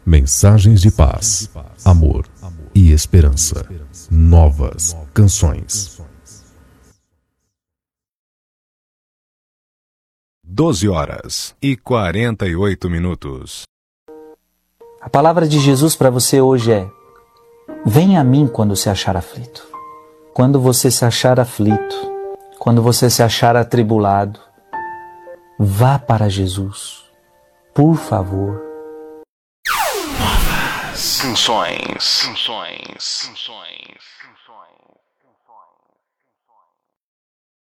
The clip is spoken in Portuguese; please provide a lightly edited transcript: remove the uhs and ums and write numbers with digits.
Mensagens de paz, amor e esperança. Novas canções. 12h48. A palavra de Jesus para você hoje é: venha a mim quando se achar aflito. Quando você se achar aflito, quando você se achar atribulado, vá para Jesus, por favor. Novas canções.